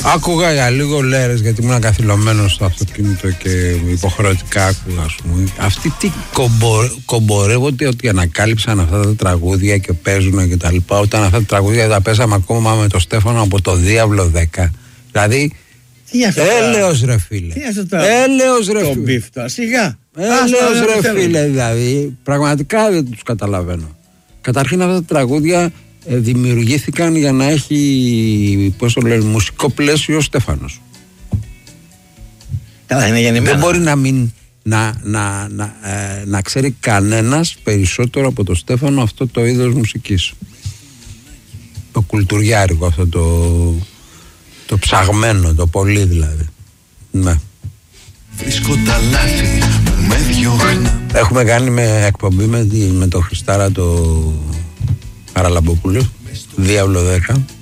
Άκουγα για λίγο Λέρες, γιατί ήμουν καθυλωμένος στο αυτοκίνητο και υποχρεωτικά άκουγα, ας πούμε. Αυτοί τι κομπορεύονται ότι ανακάλυψαν αυτά τα τραγούδια και παίζουν και τα λοιπά, όταν αυτά τα τραγούδια τα παίζαμε ακόμα με το Στέφανο από το Διάβλο 10. Δηλαδή, έλεος ρε φίλε. Έλεος ρε φίλε. Το μπίφτα, σιγά. Έλεος ρε φίλε, δηλαδή, πραγματικά δεν τους καταλαβαίνω. Καταρχήν αυτά τα τραγούδια δημιουργήθηκαν για να έχει, πώς το λένε, μουσικό πλαίσιο ο Στέφανος. Καλά, είναι γεννημένο. Δεν μπορεί να μην να ξέρει κανένας περισσότερο από το Στέφανο αυτό το είδος μουσικής. Το κουλτουριάρικο, αυτό το ψαγμένο, το πολύ δηλαδή. Ναι. Βρίσκω τα λάθη που με διώχνα. Έχουμε κάνει με εκπομπή με το Χριστάρα το Χαραλαμπόπουλο, Διάβλο 10.